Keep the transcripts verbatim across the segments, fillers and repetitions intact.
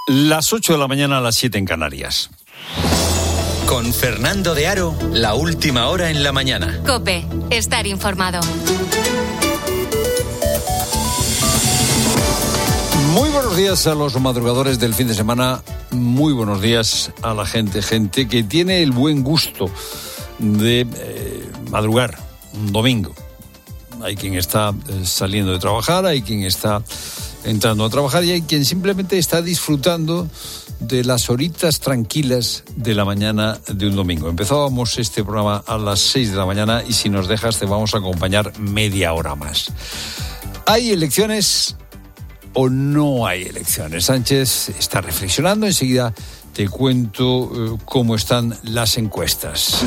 Las ocho de la mañana a las siete en Canarias. Con Fernando de Aro, la última hora en la mañana. COPE, estar informado. Muy buenos días a los madrugadores del fin de semana. Muy buenos días a la gente, gente que tiene el buen gusto de eh, madrugar un domingo. Hay quien está eh, saliendo de trabajar, hay quien está entrando a trabajar y hay quien simplemente está disfrutando de las horitas tranquilas de la mañana de un domingo. Empezábamos este programa a las seis de la mañana y si nos dejas te vamos a acompañar media hora más. ¿Hay elecciones o no hay elecciones? Sánchez está reflexionando, enseguida te cuento eh, cómo están las encuestas.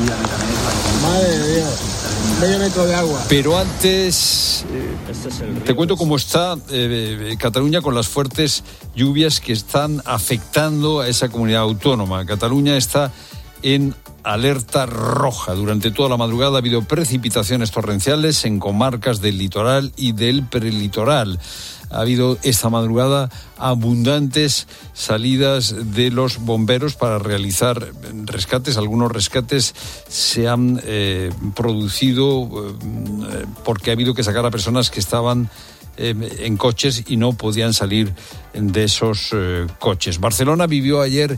Madre de Dios, medio metro de agua. Pero antes eh, te cuento cómo está eh, Cataluña con las fuertes lluvias que están afectando a esa comunidad autónoma. Cataluña está en alerta roja. Durante toda la madrugada ha habido precipitaciones torrenciales en comarcas del litoral y del prelitoral. Ha habido esta madrugada abundantes salidas de los bomberos para realizar rescates. Algunos rescates se han eh, producido eh, porque ha habido que sacar a personas que estaban eh, en coches y no podían salir de esos eh, coches. Barcelona vivió ayer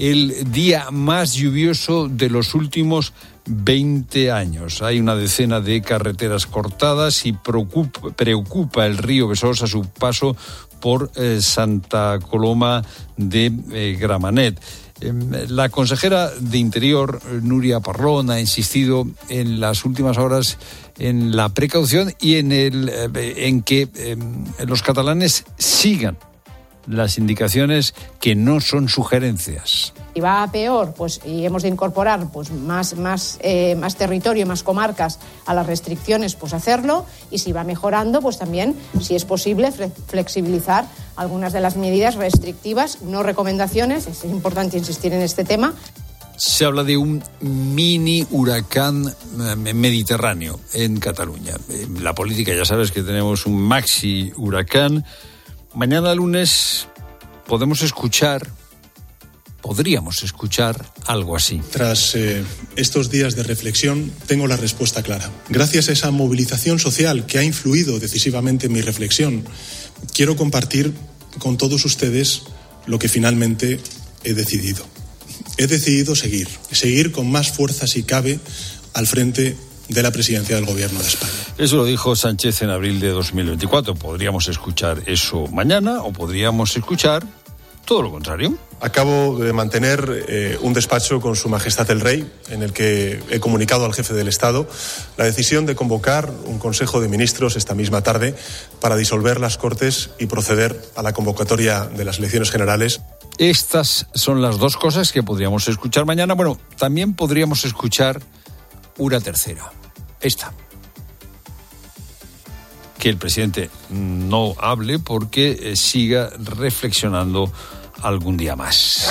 el día más lluvioso de los últimos veinte años. Hay una decena de carreteras cortadas y preocupa, preocupa el río Besós a su paso por eh, Santa Coloma de eh, Gramenet. Eh, la consejera de Interior, Núria Parlon, ha insistido en las últimas horas en la precaución y en, el, eh, en que eh, los catalanes sigan las indicaciones que no son sugerencias. Si va a peor, pues y hemos de incorporar pues más más eh, más territorio, más comarcas a las restricciones, pues hacerlo, y si va mejorando, pues también, si es posible, flexibilizar algunas de las medidas restrictivas, no recomendaciones. Es importante insistir en este tema. Se habla de un mini huracán mediterráneo en Cataluña. En la política ya sabes que tenemos un maxi huracán. Mañana lunes podemos escuchar, podríamos escuchar algo así. Tras eh, estos días de reflexión, tengo la respuesta clara. Gracias a esa movilización social que ha influido decisivamente en mi reflexión, quiero compartir con todos ustedes lo que finalmente he decidido. He decidido seguir, seguir con más fuerza si cabe al frente de la presidencia del Gobierno de España. Eso lo dijo Sánchez en abril de dos mil veinticuatro. Podríamos escuchar eso mañana o podríamos escuchar todo lo contrario. Acabo de mantener eh, un despacho con Su Majestad el Rey, en el que he comunicado al jefe del Estado la decisión de convocar un Consejo de Ministros esta misma tarde para disolver las Cortes y proceder a la convocatoria de las elecciones generales. Estas son las dos cosas que podríamos escuchar mañana. Bueno, también podríamos escuchar una tercera. Esta. Que el presidente no hable porque eh, siga reflexionando algún día más.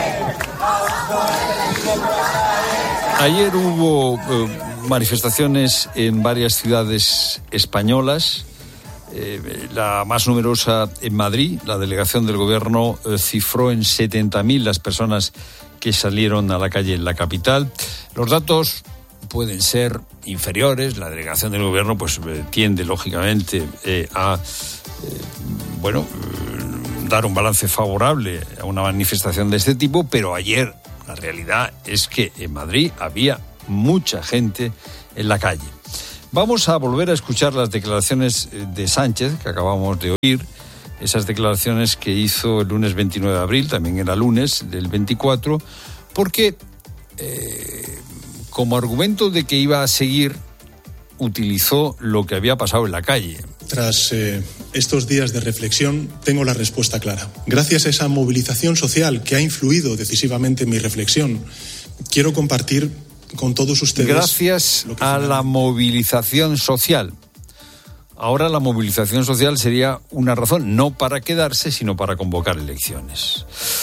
Ayer hubo eh, manifestaciones en varias ciudades españolas. Eh, la más numerosa en Madrid. La delegación del gobierno eh, cifró en setenta mil las personas que salieron a la calle en la capital. Los datos pueden ser inferiores. La delegación del gobierno pues eh, tiende lógicamente eh, a eh, bueno eh, dar un balance favorable a una manifestación de este tipo, pero ayer la realidad es que en Madrid había mucha gente en la calle. Vamos a volver a escuchar las declaraciones de Sánchez que acabamos de oír, esas declaraciones que hizo el lunes veintinueve de abril, también era lunes del veinticuatro, porque eh, como argumento de que iba a seguir, utilizó lo que había pasado en la calle. Tras eh, estos días de reflexión, tengo la respuesta clara. Gracias a esa movilización social que ha influido decisivamente en mi reflexión, quiero compartir con todos ustedes. Gracias a la movilización social. Ahora la movilización social sería una razón, no para quedarse, sino para convocar elecciones.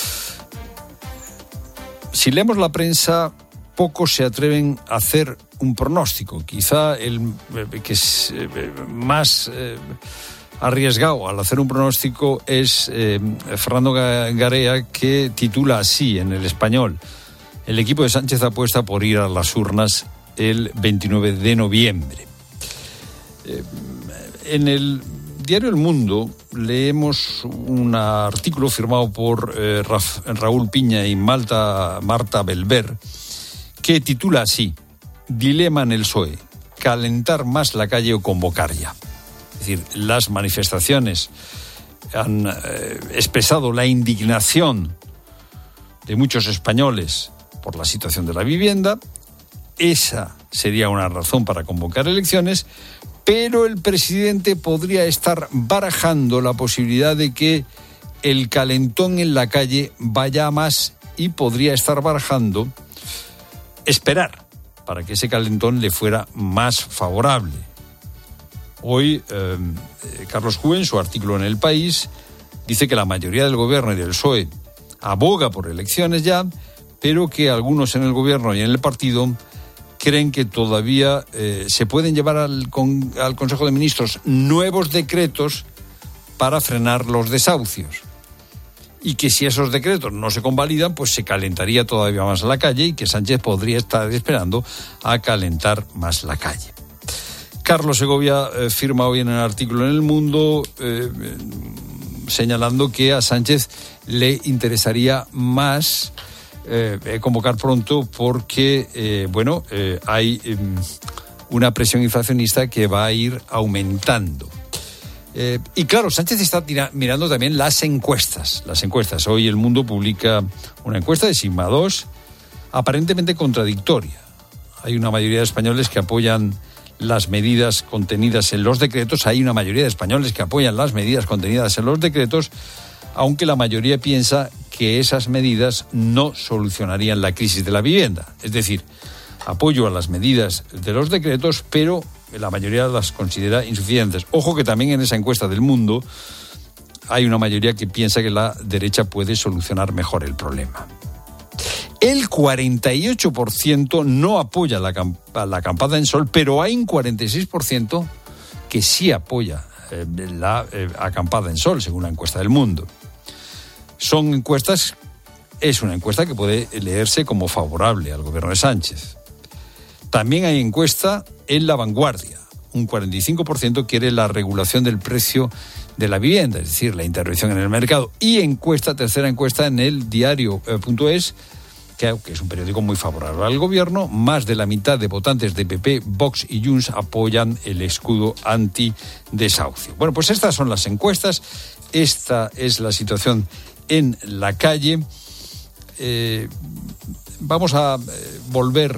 Si leemos la prensa, pocos se atreven a hacer un pronóstico. Quizá el que es más eh, arriesgado al hacer un pronóstico es eh, Fernando Garea, que titula así en El Español: el equipo de Sánchez apuesta por ir a las urnas el veintinueve de noviembre. Eh, en el diario El Mundo leemos un artículo firmado por eh, Ra- Raúl Piña y Malta, Marta Belver, que titula así: dilema en el P S O E, calentar más la calle o convocar ya. Es decir, las manifestaciones han eh, expresado la indignación de muchos españoles por la situación de la vivienda. Esa sería una razón para convocar elecciones, pero el presidente podría estar barajando la posibilidad de que el calentón en la calle vaya a más, y podría estar barajando esperar para que ese calentón le fuera más favorable. Hoy, eh, Carlos Cue, en su artículo en El País, dice que la mayoría del gobierno y del P S O E aboga por elecciones ya, pero que algunos en el gobierno y en el partido creen que todavía eh, se pueden llevar al, con, al Consejo de Ministros nuevos decretos para frenar los desahucios. Y que si esos decretos no se convalidan, pues se calentaría todavía más la calle, y que Sánchez podría estar esperando a calentar más la calle. Carlos Segovia eh, firma hoy en el artículo en El Mundo eh, señalando que a Sánchez le interesaría más eh, convocar pronto porque, eh, bueno, eh, hay eh, una presión inflacionista que va a ir aumentando. Eh, y claro, Sánchez está tira, mirando también las encuestas. Las encuestas. Hoy El Mundo publica una encuesta de Sigma dos aparentemente contradictoria. Hay una mayoría de españoles que apoyan las medidas contenidas en los decretos. Hay una mayoría de españoles que apoyan las medidas contenidas en los decretos, aunque la mayoría piensa que esas medidas no solucionarían la crisis de la vivienda. Es decir, apoyo a las medidas de los decretos, pero la mayoría las considera insuficientes. Ojo que también en esa encuesta del Mundo hay una mayoría que piensa que la derecha puede solucionar mejor el problema. El cuarenta y ocho por ciento no apoya la, camp- la acampada en sol, pero hay un cuarenta y seis por ciento que sí apoya eh, la eh, acampada en sol, según la encuesta del Mundo. Son encuestas, es una encuesta que puede leerse como favorable al gobierno de Sánchez. También hay encuesta en La Vanguardia. Un cuarenta y cinco por ciento quiere la regulación del precio de la vivienda, es decir, la intervención en el mercado. Y encuesta, tercera encuesta en el diario punto es, que es un periódico muy favorable al gobierno. Más de la mitad de votantes de P P, Vox y Junts apoyan el escudo antidesahucio. Bueno, pues estas son las encuestas. Esta es la situación en la calle. Eh, vamos a eh, volver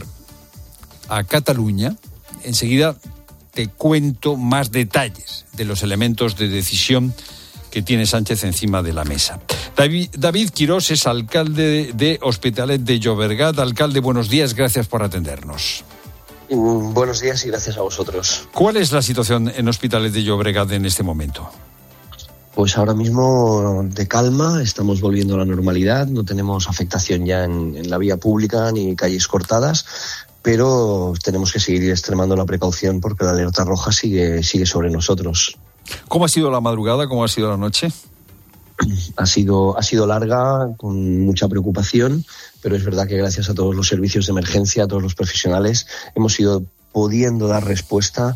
a Cataluña. Enseguida te cuento más detalles de los elementos de decisión que tiene Sánchez encima de la mesa. David, David Quirós es alcalde de Hospitalet de Llobregat. Alcalde, buenos días, gracias por atendernos. Buenos días y gracias a vosotros. ¿Cuál es la situación en Hospitalet de Llobregat en este momento? Pues ahora mismo de calma, estamos volviendo a la normalidad, no tenemos afectación ya en, en la vía pública ni calles cortadas, pero tenemos que seguir extremando la precaución porque la alerta roja sigue, sigue sobre nosotros. ¿Cómo ha sido la madrugada? ¿Cómo ha sido la noche? Ha sido, ha sido larga, con mucha preocupación, pero es verdad que gracias a todos los servicios de emergencia, a todos los profesionales, hemos ido pudiendo dar respuesta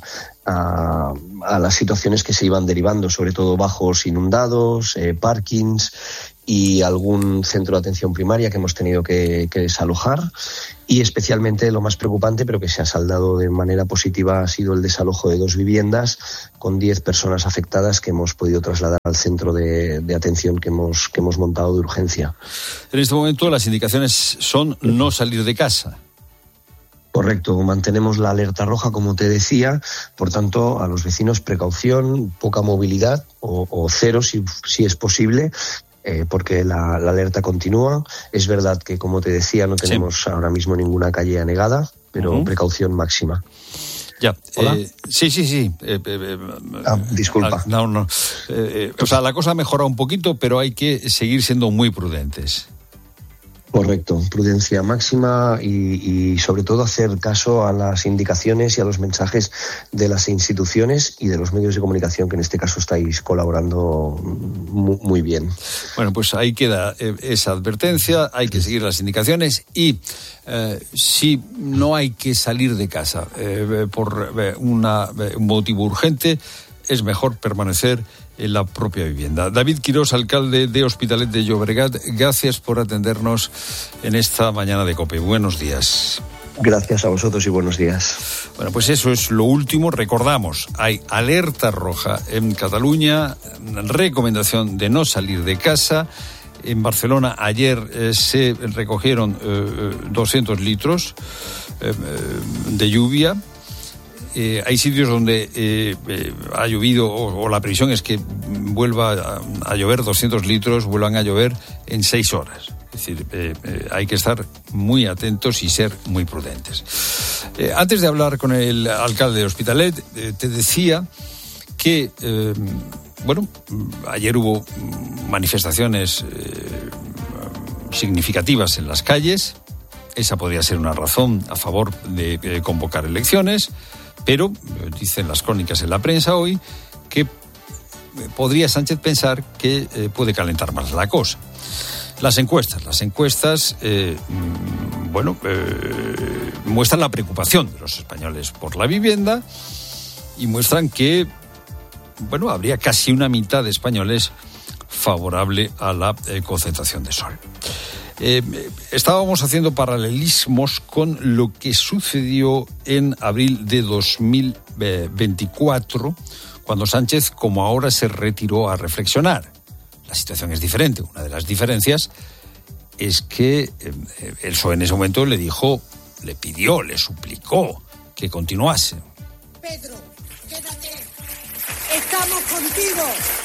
a, a las situaciones que se iban derivando, sobre todo bajos inundados, eh, parkings y algún centro de atención primaria que hemos tenido que, que desalojar. Y especialmente lo más preocupante, pero que se ha saldado de manera positiva, ha sido el desalojo de dos viviendas con diez personas afectadas que hemos podido trasladar al centro de, de atención que hemos, que hemos montado de urgencia. En este momento las indicaciones son no salir de casa. Correcto, mantenemos la alerta roja, como te decía, por tanto, a los vecinos precaución, poca movilidad o, o cero si, si es posible, eh, porque la, la alerta continúa. Es verdad que, como te decía, no tenemos sí. ahora mismo ninguna calle anegada, pero uh-huh. precaución máxima. Ya. ¿Hola? Eh, sí, sí, sí. Eh, eh, ah, disculpa. No, no. Eh, o sea, la cosa ha mejorado un poquito, pero hay que seguir siendo muy prudentes. Correcto, prudencia máxima y, y sobre todo hacer caso a las indicaciones y a los mensajes de las instituciones y de los medios de comunicación, que en este caso estáis colaborando muy, muy bien. Bueno, pues ahí queda eh, esa advertencia, hay que seguir las indicaciones y eh, si no hay que salir de casa eh, por eh, una, eh, un motivo urgente, es mejor permanecer en la propia vivienda. David Quirós, alcalde de Hospitalet de Llobregat, gracias por atendernos en esta mañana de COPE. Buenos días. Gracias a vosotros y buenos días. Bueno, pues eso es lo último. Recordamos, hay alerta roja en Cataluña, recomendación de no salir de casa. En Barcelona ayer eh, se recogieron eh, doscientos litros eh, de lluvia. Eh, hay sitios donde eh, eh, ha llovido o, o la previsión es que vuelva a, a llover doscientos litros, vuelvan a llover en seis horas. Es decir, eh, eh, hay que estar muy atentos y ser muy prudentes. Eh, antes de hablar con el alcalde de Hospitalet, eh, te decía que, eh, bueno, ayer hubo manifestaciones eh, significativas en las calles. Esa podría ser una razón a favor de eh, convocar elecciones. Pero, dicen las crónicas en la prensa hoy, que podría Sánchez pensar que eh, puede calentar más la cosa. Las encuestas, las encuestas, eh, bueno, eh, muestran la preocupación de los españoles por la vivienda y muestran que, bueno, habría casi una mitad de españoles favorable a la eh, concentración de sol. Eh, estábamos haciendo paralelismos con lo que sucedió en abril de dos mil veinticuatro, cuando Sánchez, como ahora, se retiró a reflexionar. La situación es diferente. Una de las diferencias es que eh, el P S O E en ese momento le dijo, le pidió, le suplicó que continuase. Pedro, quédate. Estamos contigo.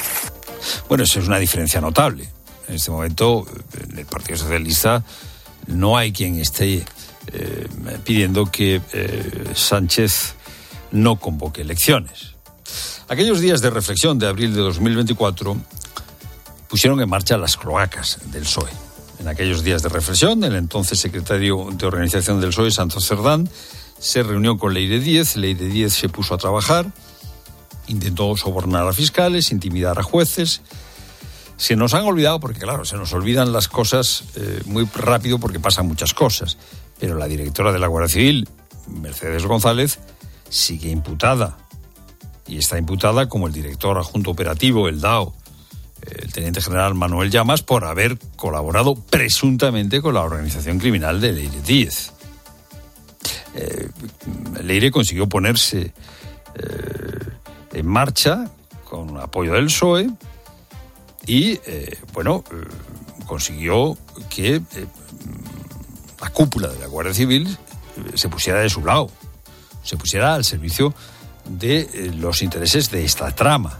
Bueno, eso es una diferencia notable. En este momento, en el Partido Socialista no hay quien esté eh, pidiendo que eh, Sánchez no convoque elecciones. Aquellos días de reflexión de abril de dos mil veinticuatro pusieron en marcha las cloacas del P S O E. En aquellos días de reflexión, el entonces secretario de Organización del P S O E, Santos Cerdán, se reunió con Leire Díez. Leire Díez se puso a trabajar, intentó sobornar a fiscales, intimidar a jueces. Se nos han olvidado, porque claro, se nos olvidan las cosas eh, muy rápido porque pasan muchas cosas. Pero la directora de la Guardia Civil, Mercedes González, sigue imputada. Y está imputada como el director adjunto operativo, el D A O, el teniente general Manuel Llamas, por haber colaborado presuntamente con la organización criminal de Leire Díez. Eh, Leire consiguió ponerse eh, en marcha con apoyo del P S O E. Y, eh, bueno, eh, consiguió que eh, la cúpula de la Guardia Civil eh, se pusiera de su lado, se pusiera al servicio de eh, los intereses de esta trama.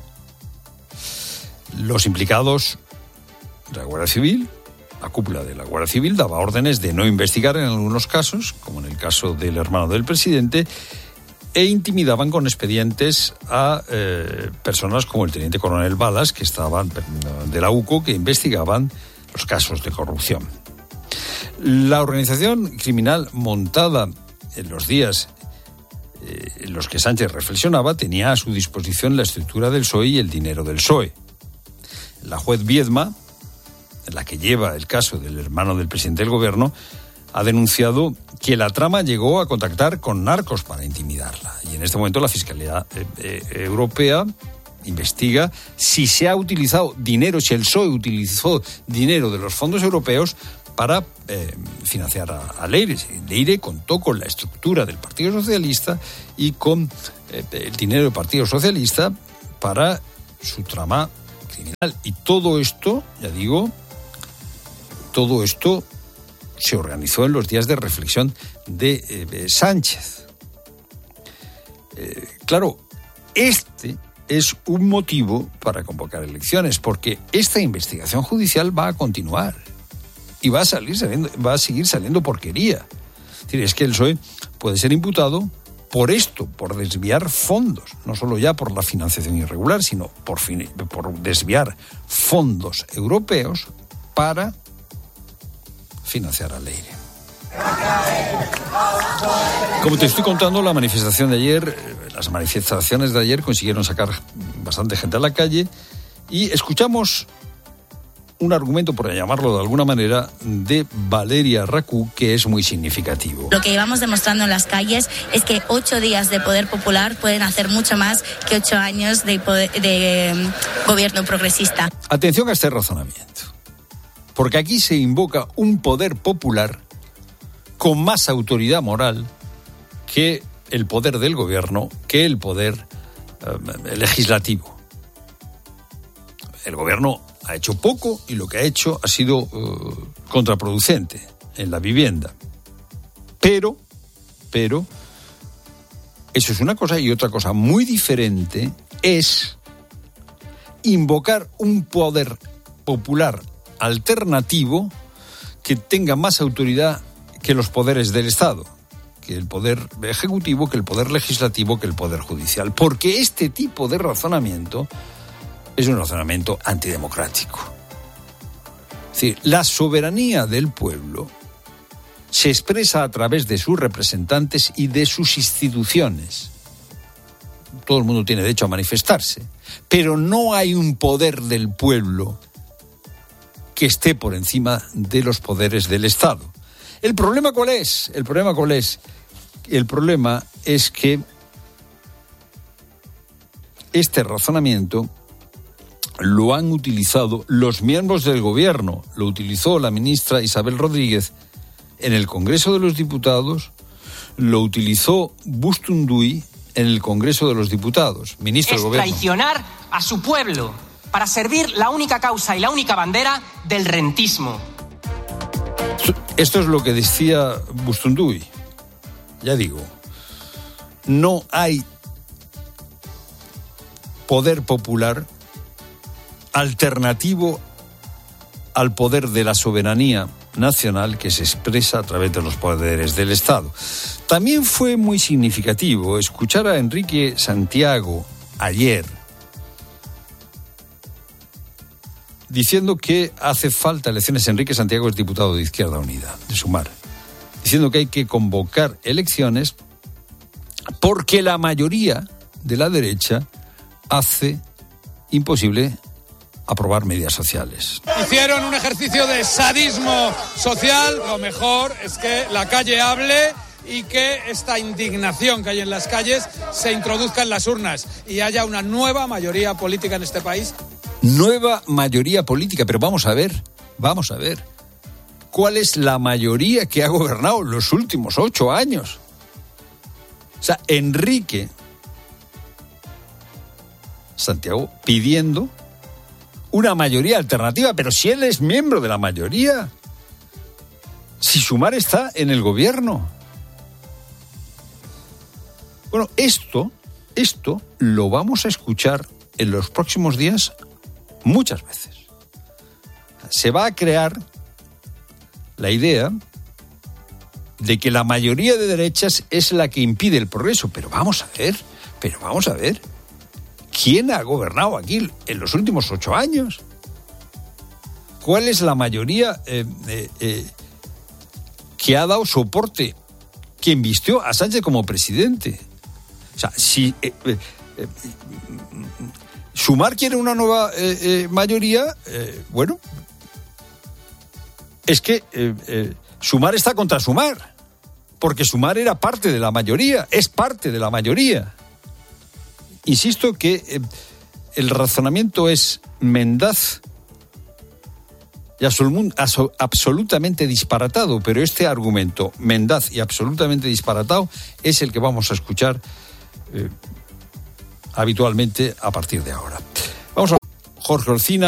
Los implicados de la Guardia Civil, la cúpula de la Guardia Civil, daba órdenes de no investigar en algunos casos, como en el caso del hermano del presidente, e intimidaban con expedientes a eh, personas como el teniente coronel Balas, que estaban de la U C O, que investigaban los casos de corrupción. La organización criminal montada en los días eh, en los que Sánchez reflexionaba tenía a su disposición la estructura del P S O E y el dinero del P S O E. La juez Viedma, la que lleva el caso del hermano del presidente del gobierno, ha denunciado que la trama llegó a contactar con narcos para intimidarla. Y en este momento la Fiscalía eh, eh, Europea investiga si se ha utilizado dinero, si el P S O E utilizó dinero de los fondos europeos para eh, financiar a, a Leire. Leire contó con la estructura del Partido Socialista y con eh, el dinero del Partido Socialista para su trama criminal. Y todo esto, ya digo, todo esto se organizó en los días de reflexión de eh, Sánchez. Eh, claro, este es un motivo para convocar elecciones, porque esta investigación judicial va a continuar y va a salir saliendo, va a seguir saliendo porquería. Es decir, es que el P S O E puede ser imputado por esto, por desviar fondos, no solo ya por la financiación irregular, sino por, fin, por desviar fondos europeos para financiar a Leire. Como te estoy contando, la manifestación de ayer, las manifestaciones de ayer consiguieron sacar bastante gente a la calle y escuchamos un argumento, por llamarlo de alguna manera, de Valeria Racú, que es muy significativo. Lo que llevamos demostrando en las calles es que ocho días de poder popular pueden hacer mucho más que ocho años de, poder, de um, gobierno progresista. Atención a este razonamiento, porque aquí se invoca un poder popular con más autoridad moral que el poder del gobierno, que el poder eh, legislativo. El gobierno ha hecho poco y lo que ha hecho ha sido uh, contraproducente en la vivienda. Pero, pero, eso es una cosa, y otra cosa muy diferente es invocar un poder popular alternativo que tenga más autoridad que los poderes del Estado, que el poder ejecutivo, que el poder legislativo, que el poder judicial. Porque este tipo de razonamiento es un razonamiento antidemocrático. Es decir, la soberanía del pueblo se expresa a través de sus representantes y de sus instituciones. Todo el mundo tiene derecho a manifestarse, pero no hay un poder del pueblo que esté por encima de los poderes del Estado. ¿El problema cuál es? El problema cuál es? El problema es que este razonamiento lo han utilizado los miembros del gobierno, lo utilizó la ministra Isabel Rodríguez en el Congreso de los Diputados, lo utilizó Bustunduy en el Congreso de los Diputados, ministro del gobierno. Es traicionar a su pueblo para servir la única causa y la única bandera del rentismo. Esto es lo que decía Bustunduy. Ya digo, no hay poder popular alternativo al poder de la soberanía nacional que se expresa a través de los poderes del Estado. También fue muy significativo escuchar a Enrique Santiago ayer diciendo que hace falta elecciones. Enrique Santiago es diputado de Izquierda Unida, de Sumar, diciendo que hay que convocar elecciones porque la mayoría de la derecha hace imposible aprobar medidas sociales. Hicieron un ejercicio de sadismo social. Lo mejor es que la calle hable y que esta indignación que hay en las calles se introduzca en las urnas y haya una nueva mayoría política en este país. Nueva mayoría política, pero vamos a ver, vamos a ver, ¿cuál es la mayoría que ha gobernado los últimos ocho años? O sea, Enrique Santiago pidiendo una mayoría alternativa, pero si él es miembro de la mayoría, si Sumar está en el gobierno. Bueno, esto, esto lo vamos a escuchar en los próximos días muchas veces. Se va a crear la idea de que la mayoría de derechas es la que impide el progreso, pero vamos a ver, pero vamos a ver. ¿Quién ha gobernado aquí en los últimos ocho años? ¿Cuál es la mayoría eh, eh, eh, que ha dado soporte, que invistió a Sánchez como presidente? O sea, si eh, eh, eh, Sumar quiere una nueva eh, eh, mayoría, eh, bueno, es que eh, eh, Sumar está contra Sumar, porque Sumar era parte de la mayoría, es parte de la mayoría. Insisto que eh, el razonamiento es mendaz y absol- absol- absolutamente disparatado, pero este argumento mendaz y absolutamente disparatado es el que vamos a escuchar eh, habitualmente a partir de ahora. Vamos a Jorge Olcina.